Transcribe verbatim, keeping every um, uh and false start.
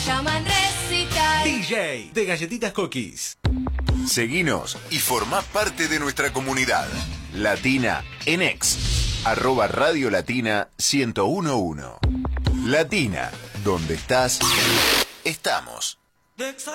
Llaman recital. D J de Galletitas Cookies. Seguinos y formá parte de nuestra comunidad. Latina en X. Arroba Radio Latina ciento uno punto uno. Latina, donde estás, estamos.